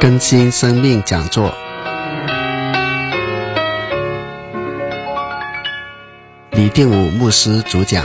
更新生命讲座，李定武牧师主讲。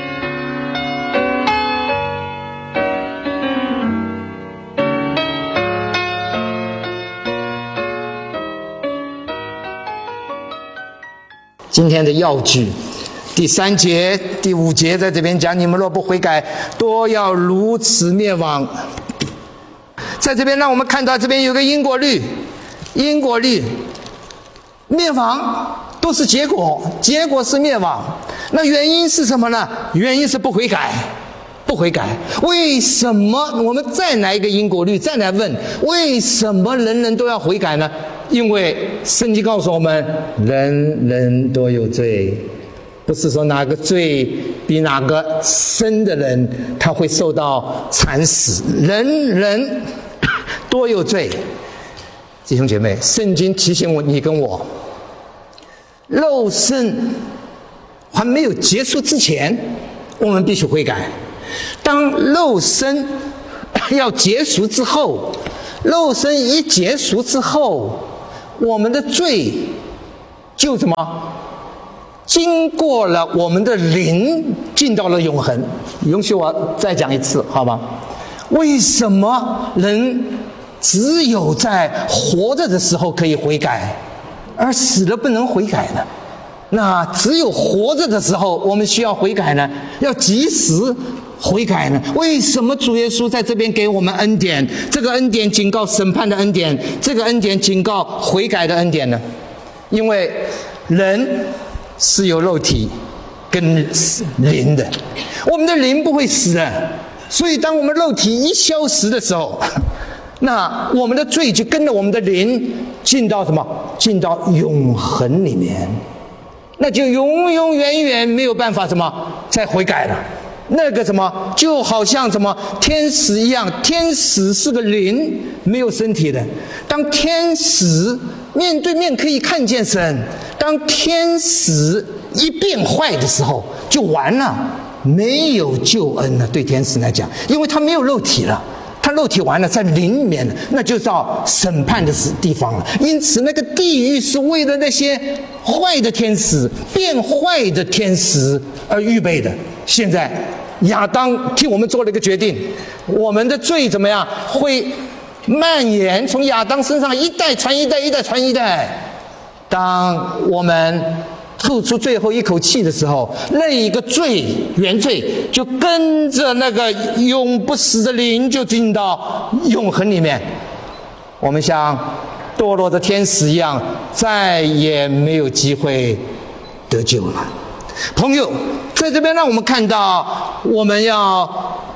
今天的要句第3节、第5节在这边讲，你们若不悔改，都要如此灭亡。在这边让我们看到这边有个因果律，因果律，灭亡都是结果，结果是灭亡。那原因是什么呢？原因是不悔改，不悔改。为什么？我们再来一个因果律，再来问，为什么人人都要悔改呢？因为圣经告诉我们，人人都有罪，不是说哪个罪比哪个深的人他会受到惨死，人人都有罪。弟兄姐妹，圣经提醒我你跟我，肉身还没有结束之前，我们必须悔改。当肉身要结束之后，肉身一结束之后，我们的罪就怎么经过了我们的灵，进到了永恒。允许我再讲一次好吗？为什么人只有在活着的时候可以悔改，而死了不能悔改呢？那只有活着的时候我们需要悔改呢？要及时悔改呢？为什么主耶稣在这边给我们恩典？这个恩典警告审判的恩典，这个恩典警告悔改的恩典呢？因为人是有肉体跟灵的，我们的灵不会死的，所以当我们肉体一消失的时候，那我们的罪就跟着我们的灵进到什么？进到永恒里面，那就永永远远没有办法什么再悔改了。那个什么就好像什么天使一样，天使是个灵，没有身体的。当天使面对面可以看见神，当天使一变坏的时候就完了，没有救恩了。对天使来讲，因为他没有肉体了，他肉体完了，在灵里面了，那就到审判的地方了。因此那个地狱是为了那些坏的天使、变坏的天使而预备的。现在亚当替我们做了一个决定，我们的罪怎么样会蔓延，从亚当身上一代传一代，一代传一代。当我们吐出最后一口气的时候，那一个罪原罪就跟着那个永不死的灵就进到永恒里面。我们像堕落的天使一样，再也没有机会得救了。朋友，在这边让我们看到，我们要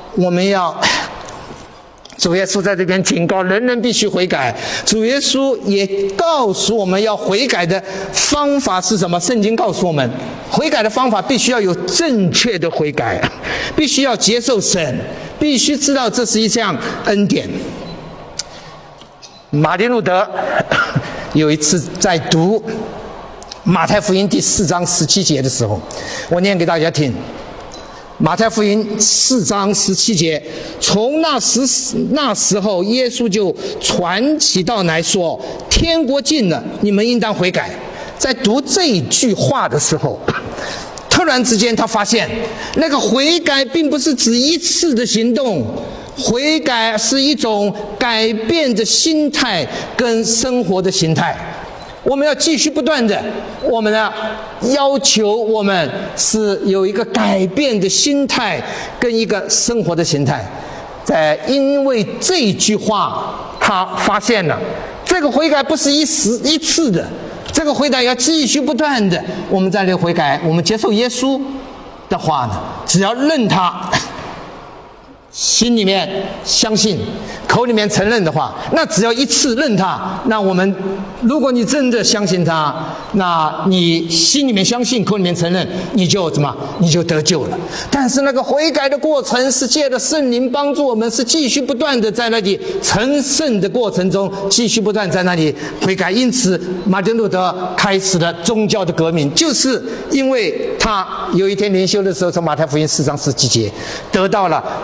主耶稣在这边警告人人必须悔改。主耶稣也告诉我们要悔改的方法是什么？圣经告诉我们，悔改的方法必须要有正确的悔改，必须要接受神，必须知道这是一项恩典。马丁路德有一次在读马太福音第4章17节的时候，我念给大家听。马太福音4章17节，从那时候耶稣就传起道来说，天国近了，你们应当悔改。在读这一句话的时候，突然之间他发现，那个悔改并不是指一次的行动，悔改是一种改变的心态跟生活的心态。我们要继续不断的，我们呢要求我们是有一个改变的心态跟一个生活的心态。因为这句话他发现了，这个悔改不是一次的，这个悔改要继续不断的。我们在这悔改，我们接受耶稣的话呢，只要认他，心里面相信，口里面承认的话，那只要一次认他，那我们如果你真的相信他，那你心里面相信，口里面承认，你就怎么？你就得救了。但是那个悔改的过程是借着圣灵帮助我们，是继续不断的在那里成圣的过程中，继续不断在那里悔改。因此马丁路德开始了宗教的革命，就是因为他有一天灵修的时候，从马太福音4章17节得到了这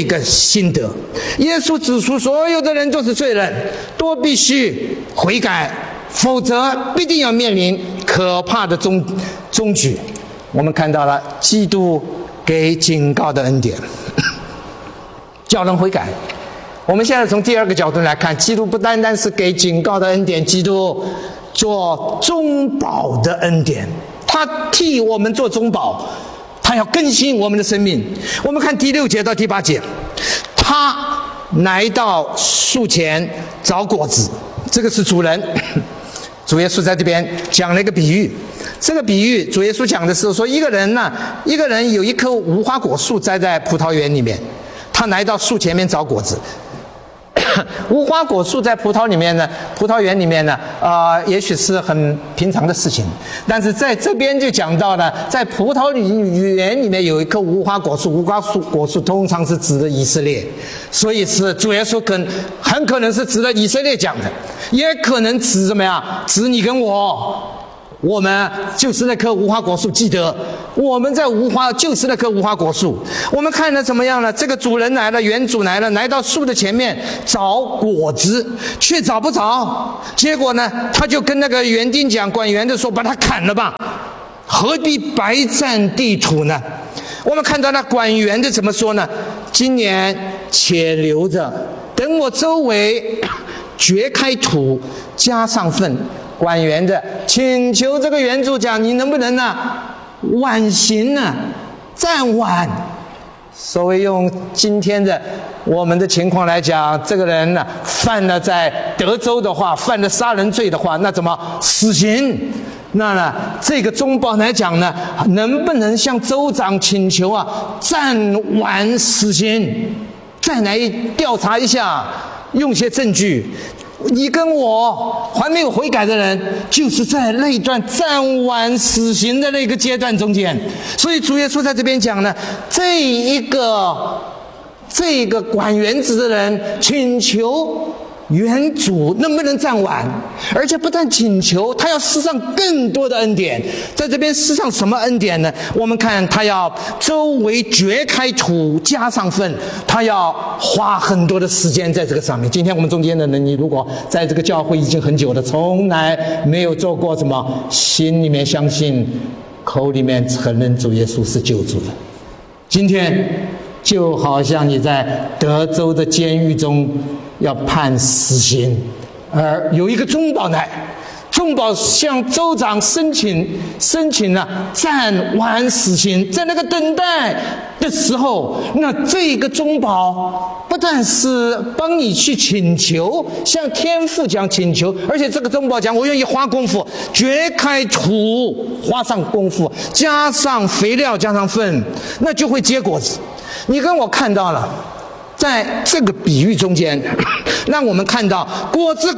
个心得。耶稣指出，所有的人都是罪人，都必须悔改，否则必定要面临可怕的终局。我们看到了基督给警告的恩典，叫人悔改。我们现在从第二个角度来看，基督不单单是给警告的恩典，基督做中保的恩典，他替我们做中保，他要更新我们的生命。我们看第6节到第8节，他来到树前找果子，这个是主人。主耶稣在这边讲了一个比喻，这个比喻主耶稣讲的是说，一个人有一棵无花果树栽在葡萄园里面，他来到树前面找果子。无花果树在葡萄园里面呢，也许是很平常的事情，但是在这边就讲到了，在葡萄园里面有一棵无花果树，无花果树通常是指的以色列，所以是主耶稣很可能是指的以色列讲的，也可能指什么呀？指你跟我们就是那棵无花果树，记得我们就是那棵无花果树。我们看了怎么样呢？这个主人来了，园主来了，来到树的前面找果子，却找不着。结果呢，他就跟那个园丁讲，管园的说，把它砍了吧，何必白占地土呢？我们看到那管园的怎么说呢？今年且留着，等我周围掘开土，加上粪。管园的请求这个园主讲，你能不能晚行呢？暂晚。所谓用今天的我们的情况来讲，这个人呢犯了在德州的话，犯了杀人罪的话，那怎么死刑？那呢，这个中保来讲呢，能不能向州长请求暂缓死刑，再来调查一下，用些证据。你跟我还没有悔改的人，就是在那一段暂缓死刑的那个阶段中间。所以主耶稣在这边讲呢，这个管园子的人请求园主能不能暂缓，而且不但请求，他要施上更多的恩典。在这边施上什么恩典呢？我们看他要周围掘开土，加上粪，他要花很多的时间在这个上面。今天我们中间的人，你如果在这个教会已经很久了，从来没有做过什么心里面相信，口里面承认主耶稣是救主的，今天就好像你在德州的监狱中要判死刑，而有一个中保来，中保向州长申请了暂缓死刑。在那个等待的时候，那这个中保不但是帮你去请求，向天父讲请求，而且这个中保讲，我愿意花功夫掘开土，花上功夫，加上肥料，加上粪，那就会结果子。你跟我看到了，在这个比喻中间，让我们看到果子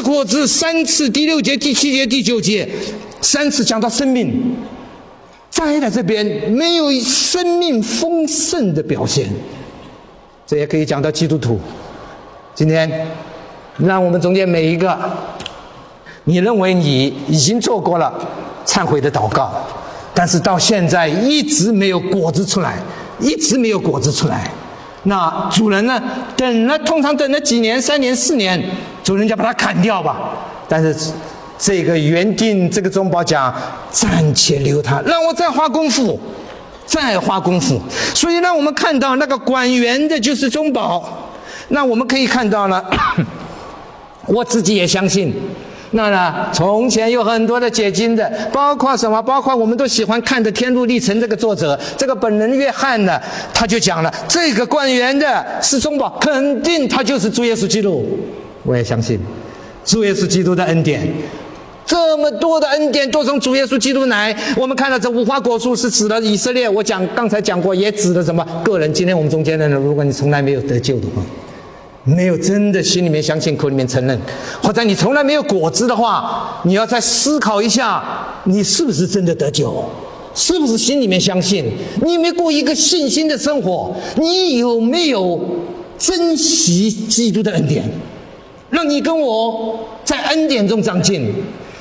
3次，第6节、第7节、第9节，3次讲到生命。在这边没有生命丰盛的表现，这也可以讲到基督徒。今天让我们中间每一个，你认为你已经做过了忏悔的祷告，但是到现在一直没有果子出来，那主人呢，通常等了几年，3年4年，主人就把它砍掉吧。但是这个园丁，这个中保讲，暂且留他，让我再花功夫。所以让我们看到那个管园的就是中保。那我们可以看到了，我自己也相信。那呢，从前有很多的解经的，包括什么？包括我们都喜欢看的《天路历程》这个作者，这个本人约翰呢，他就讲了，这个管园的是中保，肯定他就是主耶稣基督。我也相信主耶稣基督的恩典，这么多的恩典都从主耶稣基督来。我们看到这无花果树是指的以色列，刚才讲过，也指的什么个人。今天我们中间的人，如果你从来没有得救的话，没有真的心里面相信，口里面承认，或者你从来没有果子的话，你要再思考一下，你是不是真的得救，是不是心里面相信，你有没有过一个信心的生活，你有没有珍惜基督的恩典，让你跟我在恩典中长进。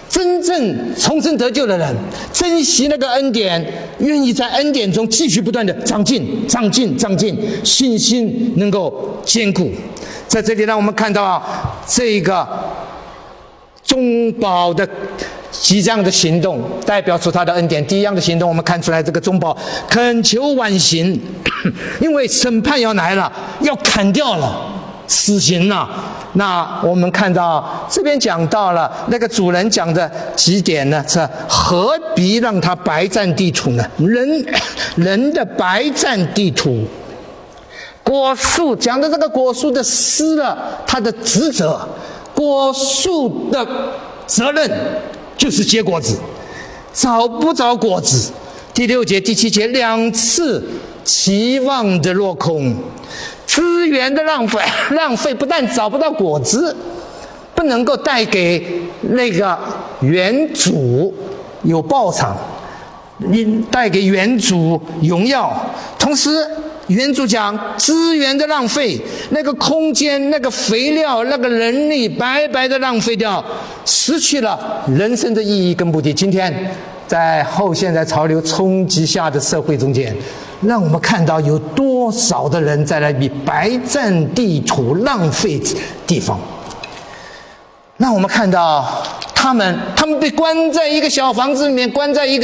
真正重生得救的人，珍惜那个恩典，愿意在恩典中继续不断的长进，信心能够坚固。在这里让我们看到这个中保的几样的行动，代表出他的恩典。第一样的行动，我们看出来这个中保恳求晚刑，因为审判要来了，要砍掉了，死刑了。那我们看到这边讲到了那个主人讲的几点呢？是何必让他白占地土呢？人的白占地土。果树讲的这个果树的失了他的职责，果树的责任就是结果子，找不着果子。第6节、第7节2次期望的落空，资源的浪费，不但找不到果子，不能够带给那个原主有报偿，带给原主荣耀，同时原主讲资源的浪费，那个空间、那个肥料、那个人力白白的浪费掉，失去了人生的意义跟目的。今天在后现代潮流冲击下的社会中间，让我们看到有多少的人在那里白占地土、浪费地方。让我们看到他们被关在一个小房子里面，关在一个